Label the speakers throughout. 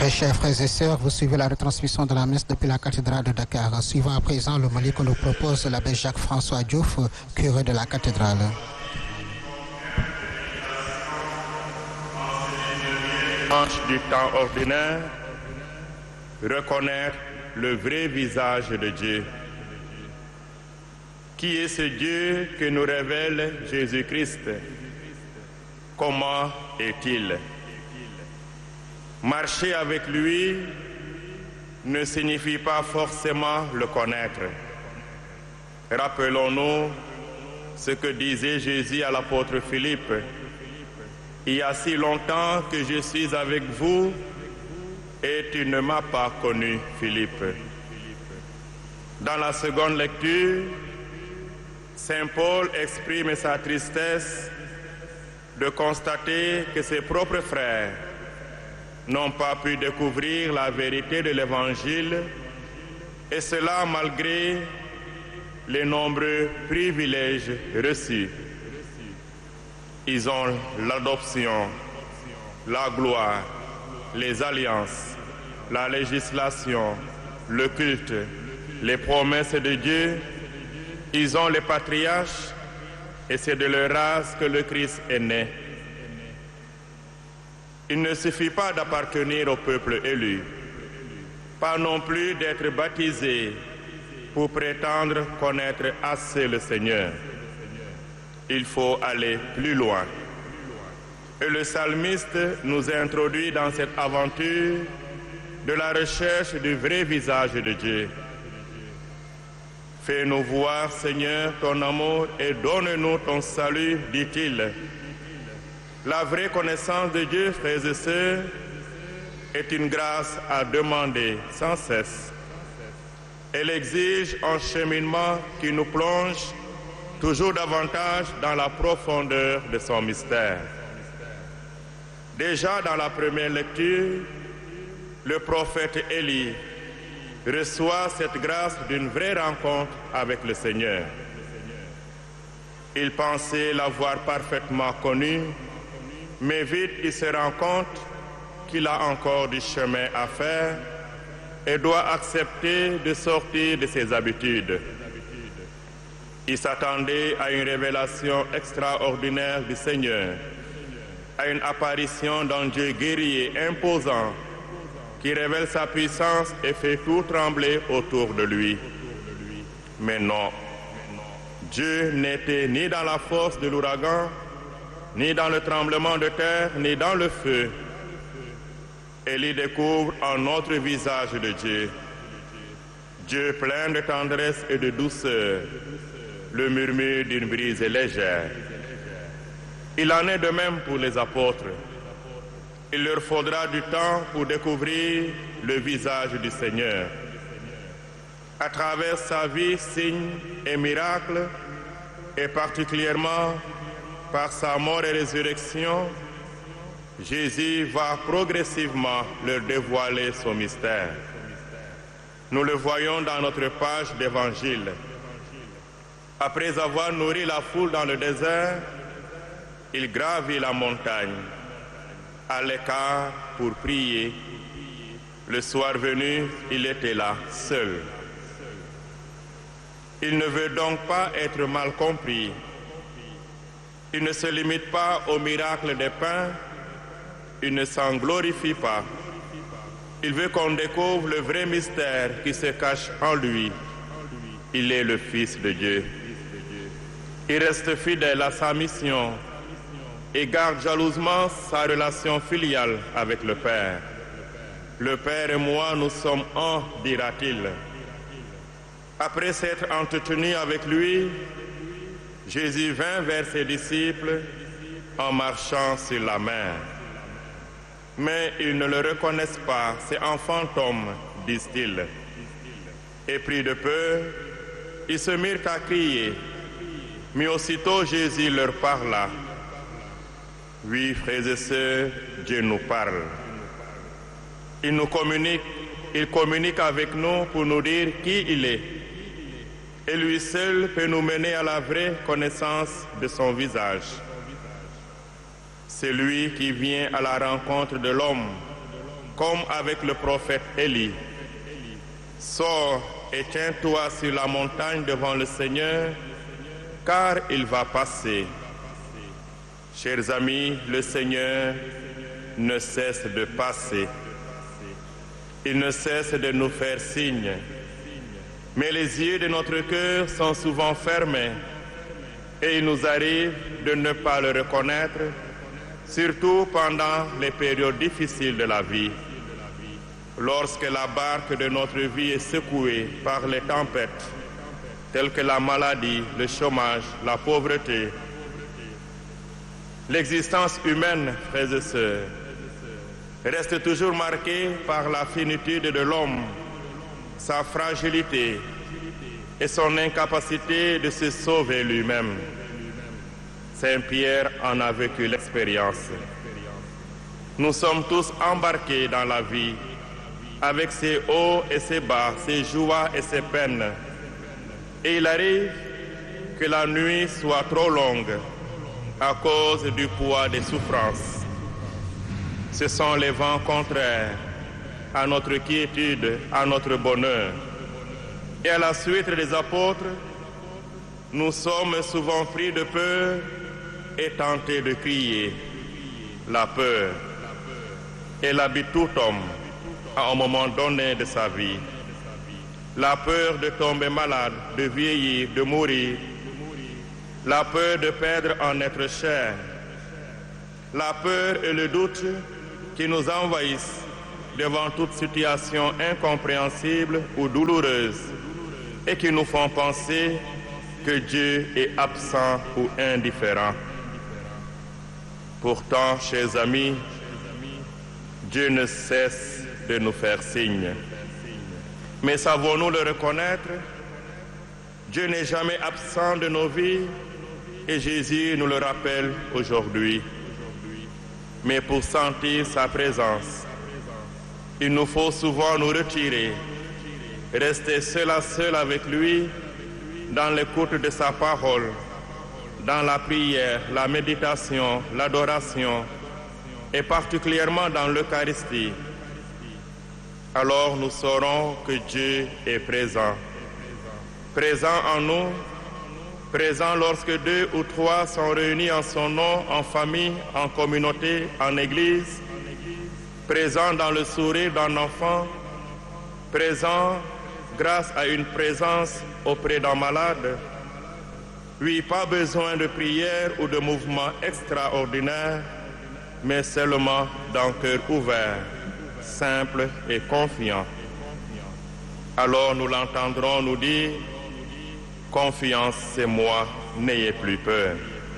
Speaker 1: Très chers frères et sœurs, vous suivez la retransmission de la messe depuis la cathédrale de Dakar. Suivant à présent le mollet que nous propose l'abbé Jacques-François Diouf, curé de la cathédrale.
Speaker 2: Du temps ordinaire, reconnaître le vrai visage de Dieu. Qui est ce Dieu que nous révèle Jésus-Christ? Comment est-il? Marcher avec lui ne signifie pas forcément le connaître. Rappelons-nous ce que disait Jésus à l'apôtre Philippe. Il y a si longtemps que je suis avec vous et tu ne m'as pas connu, Philippe. Dans la seconde lecture, Saint Paul exprime sa tristesse de constater que ses propres frères n'ont pas pu découvrir la vérité de l'Évangile, et cela malgré les nombreux privilèges reçus. Ils ont l'adoption, la gloire, les alliances, la législation, le culte, les promesses de Dieu. Ils ont les patriarches et c'est de leur race que le Christ est né. Il ne suffit pas d'appartenir au peuple élu, pas non plus d'être baptisé pour prétendre connaître assez le Seigneur. Il faut aller plus loin. Et le psalmiste nous introduit dans cette aventure de la recherche du vrai visage de Dieu. Fais-nous voir, Seigneur, ton amour et donne-nous ton salut, dit-il. La vraie connaissance de Dieu, frères et sœurs, est une grâce à demander sans cesse. Elle exige un cheminement qui nous plonge toujours davantage dans la profondeur de son mystère. Déjà dans la première lecture, le prophète Élie reçoit cette grâce d'une vraie rencontre avec le Seigneur. Il pensait l'avoir parfaitement connu, mais vite il se rend compte qu'il a encore du chemin à faire et doit accepter de sortir de ses habitudes. Il s'attendait à une révélation extraordinaire du Seigneur, à une apparition d'un Dieu guerrier, imposant, qui révèle sa puissance et fait tout trembler autour de lui. Mais non, Dieu n'était ni dans la force de l'ouragan, ni dans le tremblement de terre, ni dans le feu. Élie découvre un autre visage de Dieu. Dieu plein de tendresse et de douceur, le murmure d'une brise légère. Il en est de même pour les apôtres. Il leur faudra du temps pour découvrir le visage du Seigneur. À travers sa vie, signes et miracles, et particulièrement par sa mort et résurrection, Jésus va progressivement leur dévoiler son mystère. Nous le voyons dans notre page d'évangile. Après avoir nourri la foule dans le désert, il gravit la montagne, à l'écart pour prier. Le soir venu, il était là, seul. Il ne veut donc pas être mal compris. Il ne se limite pas au miracle des pains, il ne s'en glorifie pas. Il veut qu'on découvre le vrai mystère qui se cache en lui. Il est le Fils de Dieu. Il reste fidèle à sa mission et garde jalousement sa relation filiale avec le Père. Le Père et moi, nous sommes un, dira-t-il. Après s'être entretenu avec lui, Jésus vint vers ses disciples en marchant sur la mer. Mais ils ne le reconnaissent pas, c'est un fantôme, disent-ils. Et pris de peur, ils se mirent à crier. Mais aussitôt Jésus leur parla. Oui, frères et sœurs, Dieu nous parle. Il communique avec nous pour nous dire qui il est. Et lui seul peut nous mener à la vraie connaissance de son visage. C'est lui qui vient à la rencontre de l'homme, comme avec le prophète Élie. Sors et tiens-toi sur la montagne devant le Seigneur, car il va passer. Chers amis, le Seigneur ne cesse de passer. Il ne cesse de nous faire signe. Mais les yeux de notre cœur sont souvent fermés et il nous arrive de ne pas le reconnaître, surtout pendant les périodes difficiles de la vie. Lorsque la barque de notre vie est secouée par les tempêtes, telles que la maladie, le chômage, la pauvreté, l'existence humaine, frères et sœurs, reste toujours marquée par la finitude de l'homme, sa fragilité et son incapacité de se sauver lui-même. Saint Pierre en a vécu l'expérience. Nous sommes tous embarqués dans la vie, avec ses hauts et ses bas, ses joies et ses peines. Et il arrive que la nuit soit trop longue à cause du poids des souffrances. Ce sont les vents contraires à notre quiétude, à notre bonheur. Et à la suite des apôtres, nous sommes souvent pris de peur et tentés de crier. La peur, elle habite tout homme à un moment donné de sa vie. La peur de tomber malade, de vieillir, de mourir. La peur de perdre en être cher. La peur et le doute qui nous envahissent devant toute situation incompréhensible ou douloureuse et qui nous font penser que Dieu est absent ou indifférent. Pourtant, chers amis, Dieu ne cesse de nous faire signe. Mais savons-nous le reconnaître? Dieu n'est jamais absent de nos vies et Jésus nous le rappelle aujourd'hui. Mais pour sentir sa présence, il nous faut souvent nous retirer, rester seul à seul avec lui dans l'écoute de sa parole, dans la prière, la méditation, l'adoration et particulièrement dans l'Eucharistie. Alors nous saurons que Dieu est présent. Présent en nous, présent lorsque 2 ou 3 sont réunis en son nom, en famille, en communauté, en église, présent dans le sourire d'un enfant, présent grâce à une présence auprès d'un malade. Oui, pas besoin de prière ou de mouvement extraordinaire, mais seulement d'un cœur ouvert, simple et confiant. Alors nous l'entendrons nous dire: confiance, c'est moi, n'ayez plus peur.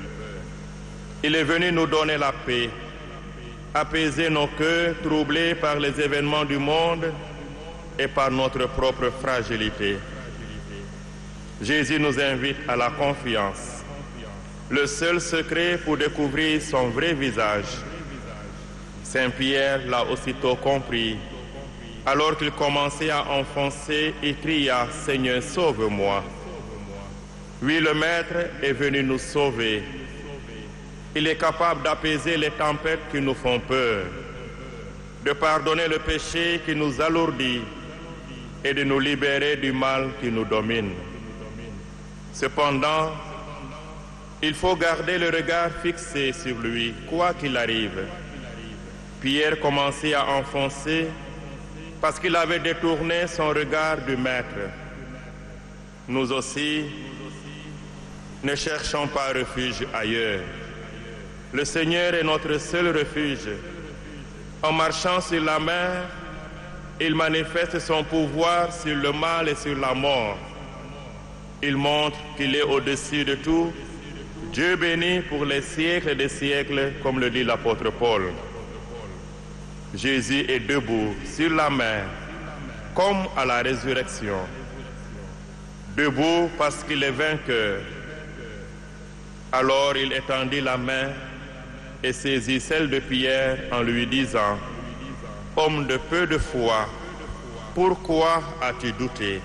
Speaker 2: Il est venu nous donner la paix, apaiser nos cœurs troublés par les événements du monde et par notre propre fragilité. Jésus nous invite à la confiance, le seul secret pour découvrir son vrai visage. Saint Pierre l'a aussitôt compris. Alors qu'il commençait à enfoncer, il cria: Seigneur, sauve-moi. Oui, le Maître est venu nous sauver. Il est capable d'apaiser les tempêtes qui nous font peur, de pardonner le péché qui nous alourdit et de nous libérer du mal qui nous domine. Cependant, il faut garder le regard fixé sur lui, quoi qu'il arrive. Pierre commençait à enfoncer parce qu'il avait détourné son regard du Maître. Nous aussi, ne cherchons pas refuge ailleurs. Le Seigneur est notre seul refuge. En marchant sur la mer, il manifeste son pouvoir sur le mal et sur la mort. Il montre qu'il est au-dessus de tout. Dieu béni pour les siècles des siècles, comme le dit l'apôtre Paul. Jésus est debout sur la mer, comme à la résurrection. Debout parce qu'il est vainqueur. Alors il étendit la main et saisit celle de Pierre en lui disant: Homme de peu de foi, pourquoi as-tu douté?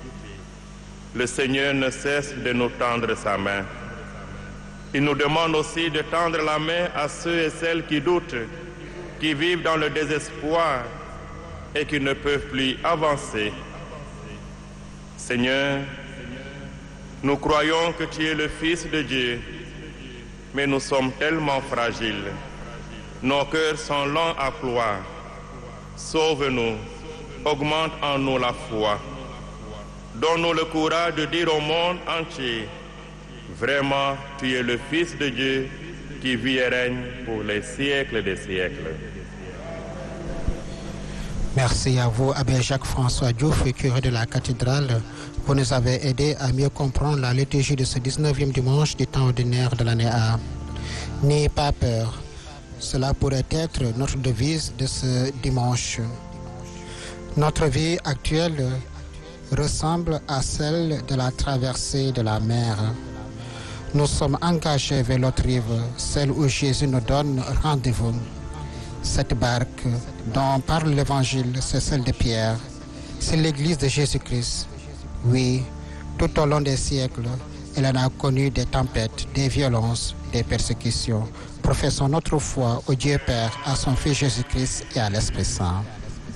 Speaker 2: Le Seigneur ne cesse de nous tendre sa main. Il nous demande aussi de tendre la main à ceux et celles qui doutent, qui vivent dans le désespoir, et qui ne peuvent plus avancer. Seigneur, nous croyons que tu es le Fils de Dieu, mais nous sommes tellement fragiles. Nos cœurs sont lents à croire. Sauve-nous, augmente en nous la foi. Donne-nous le courage de dire au monde entier, vraiment, tu es le Fils de Dieu qui vit et règne pour les siècles des siècles.
Speaker 1: Merci à vous, Abbé Jacques-François Diouf, curé de la cathédrale. Vous nous avez aidé à mieux comprendre la liturgie de ce 19e dimanche du temps ordinaire de l'année A. N'ayez pas peur. Cela pourrait être notre devise de ce dimanche. Notre vie actuelle ressemble à celle de la traversée de la mer. Nous sommes engagés vers l'autre rive, celle où Jésus nous donne rendez-vous. Cette barque dont parle l'Évangile, c'est celle de Pierre. C'est l'Église de Jésus-Christ. Oui, tout au long des siècles, elle en a connu des tempêtes, des violences, des persécutions. Professons notre foi au Dieu Père, à son Fils Jésus-Christ et à l'Esprit Saint.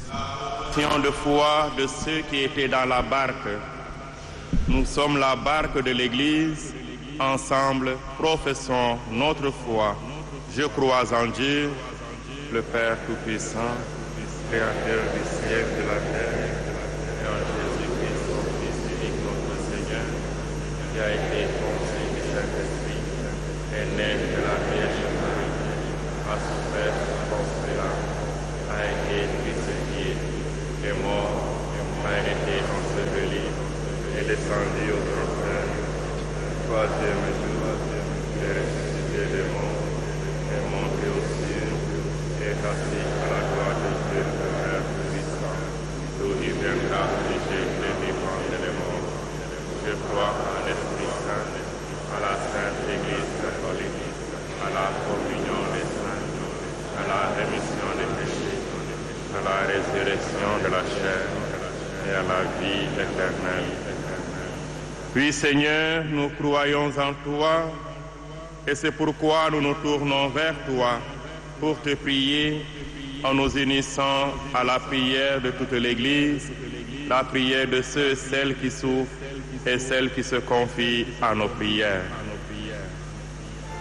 Speaker 2: De foi de ceux qui étaient dans la barque. Nous sommes la barque de l'Église. Ensemble, professons notre foi. Je crois en Dieu, le Père Tout-Puissant, Créateur du ciel et de la terre, et en Jésus-Christ, son Fils unique, notre Seigneur, qui a été conçu du Saint-Esprit, est né de la Vierge Marie, a souffert comme cela, a été crucifié, est mort, a été enseveli, est descendu aux enfers, troisième jour, est ressuscité des morts, est monté aux cieux, est assis à la droite de Dieu, le Père Tout-Puissant, d'où il viendra juger les vivants et les morts. Je crois en l'Esprit Saint, à la Sainte Église catholique, à la communion des saints, à la rémission des péchés, à la résurrection de la chair et à la vie éternelle. Oui, Seigneur, nous croyons en toi et c'est pourquoi nous nous tournons vers toi pour te prier en nous unissant à la prière de toute l'Église, la prière de ceux et celles qui souffrent et celles qui se confient à nos prières.